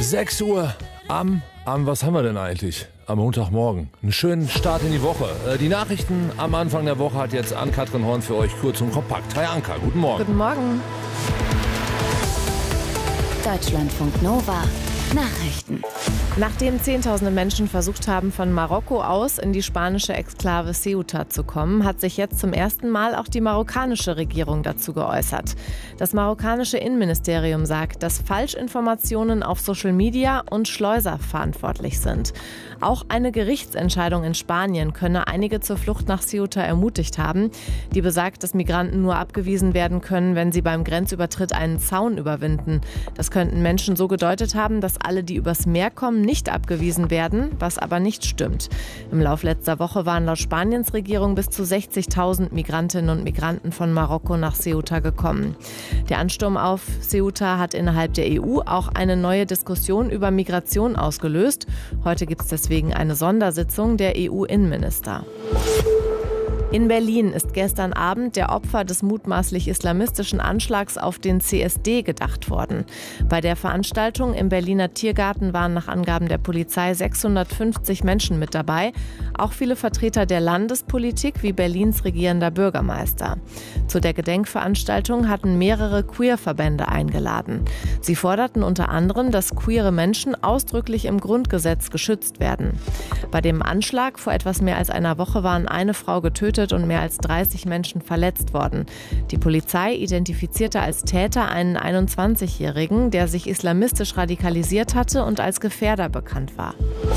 6 Uhr am was haben wir denn eigentlich? Am Montagmorgen. Einen schönen Start in die Woche. Die Nachrichten am Anfang der Woche hat jetzt Ann-Kathrin Horn für euch kurz und kompakt. Hi Anka, guten Morgen. Guten Morgen. Deutschlandfunk Nova. Nachrichten. Nachdem Zehntausende Menschen versucht haben, von Marokko aus in die spanische Exklave Ceuta zu kommen, hat sich jetzt zum ersten Mal auch die marokkanische Regierung dazu geäußert. Das marokkanische Innenministerium sagt, dass Falschinformationen auf Social Media und Schleuser verantwortlich sind. Auch eine Gerichtsentscheidung in Spanien könne einige zur Flucht nach Ceuta ermutigt haben. Die besagt, dass Migranten nur abgewiesen werden können, wenn sie beim Grenzübertritt einen Zaun überwinden. Das könnten Menschen so gedeutet haben, dass alle, die übers Meer kommen, nicht abgewiesen werden, was aber nicht stimmt. Im Lauf letzter Woche waren laut Spaniens Regierung bis zu 60.000 Migrantinnen und Migranten von Marokko nach Ceuta gekommen. Der Ansturm auf Ceuta hat innerhalb der EU auch eine neue Diskussion über Migration ausgelöst. Heute gibt es deswegen eine Sondersitzung der EU-Innenminister. In Berlin ist gestern Abend der Opfer des mutmaßlich islamistischen Anschlags auf den CSD gedacht worden. Bei der Veranstaltung im Berliner Tiergarten waren nach Angaben der Polizei 650 Menschen mit dabei, auch viele Vertreter der Landespolitik wie Berlins regierender Bürgermeister. Zu der Gedenkveranstaltung hatten mehrere Queer-Verbände eingeladen. Sie forderten unter anderem, dass queere Menschen ausdrücklich im Grundgesetz geschützt werden. Bei dem Anschlag vor etwas mehr als einer Woche waren eine Frau getötet und mehr als 30 Menschen verletzt worden. Die Polizei identifizierte als Täter einen 21-Jährigen, der sich islamistisch radikalisiert hatte und als Gefährder bekannt war.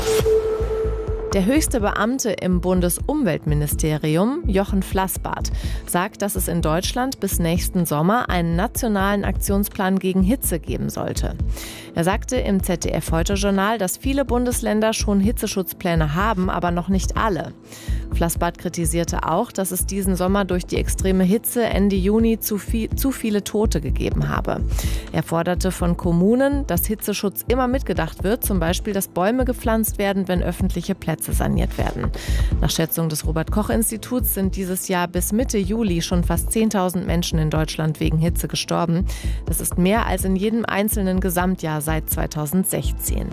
Der höchste Beamte im Bundesumweltministerium, Jochen Flassbart, sagt, dass es in Deutschland bis nächsten Sommer einen nationalen Aktionsplan gegen Hitze geben sollte. Er sagte im ZDF-Heute-Journal, dass viele Bundesländer schon Hitzeschutzpläne haben, aber noch nicht alle. Flassbart kritisierte auch, dass es diesen Sommer durch die extreme Hitze Ende Juni zu viele Tote gegeben habe. Er forderte von Kommunen, dass Hitzeschutz immer mitgedacht wird, zum Beispiel, dass Bäume gepflanzt werden, wenn öffentliche Plätze saniert werden. Nach Schätzung des Robert-Koch-Instituts sind dieses Jahr bis Mitte Juli schon fast 10.000 Menschen in Deutschland wegen Hitze gestorben. Das ist mehr als in jedem einzelnen Gesamtjahr seit 2016.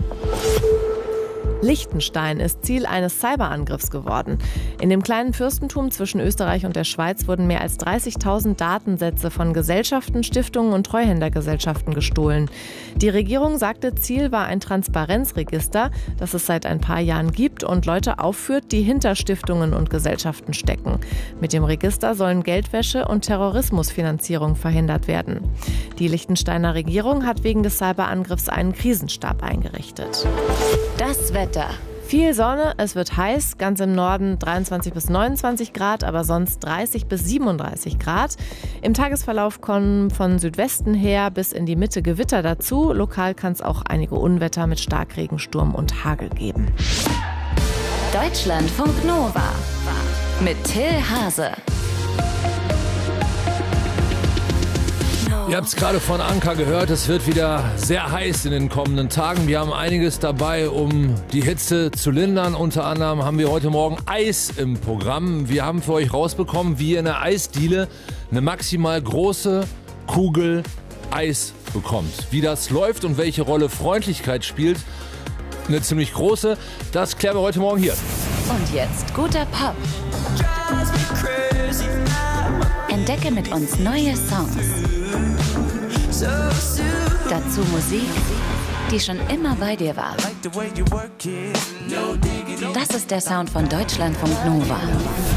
Liechtenstein ist Ziel eines Cyberangriffs geworden. In dem kleinen Fürstentum zwischen Österreich und der Schweiz wurden mehr als 30.000 Datensätze von Gesellschaften, Stiftungen und Treuhändergesellschaften gestohlen. Die Regierung sagte, Ziel war ein Transparenzregister, das es seit ein paar Jahren gibt und Leute aufführt, die hinter Stiftungen und Gesellschaften stecken. Mit dem Register sollen Geldwäsche und Terrorismusfinanzierung verhindert werden. Die Liechtensteiner Regierung hat wegen des Cyberangriffs einen Krisenstab eingerichtet. Das Wetter. Viel Sonne, es wird heiß, ganz im Norden 23 bis 29 Grad, aber sonst 30 bis 37 Grad. Im Tagesverlauf kommen von Südwesten her bis in die Mitte Gewitter dazu. Lokal kann es auch einige Unwetter mit Starkregen, Sturm und Hagel geben. Deutschlandfunk Nova mit Till Hase. Ihr habt es gerade von Anka gehört, es wird wieder sehr heiß in den kommenden Tagen. Wir haben einiges dabei, um die Hitze zu lindern. Unter anderem haben wir heute Morgen Eis im Programm. Wir haben für euch rausbekommen, wie ihr in der Eisdiele eine maximal große Kugel Eis bekommt. Wie das läuft und welche Rolle Freundlichkeit spielt, eine ziemlich große, das klären wir heute Morgen hier. Und jetzt guter Pop. Entdecke mit uns neue Songs. Dazu Musik, die schon immer bei dir war. Das ist der Sound von Deutschlandfunk Nova.